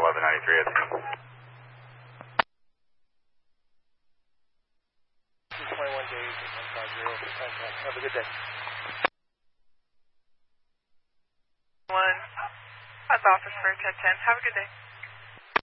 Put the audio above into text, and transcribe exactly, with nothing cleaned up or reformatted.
eleven ninety-three. twenty-one days at one five zero for contact. Have a good day. One. That's office for ten ten. Have a good day.